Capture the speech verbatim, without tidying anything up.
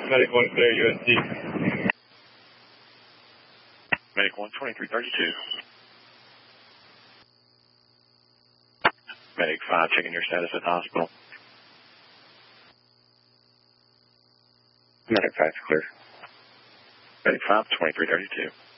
Medic one clear U S D. Medic one, twenty-three thirty-two. Medic five, checking your status at the hospital. Medic five, clear. Medic five, twenty-three thirty-two.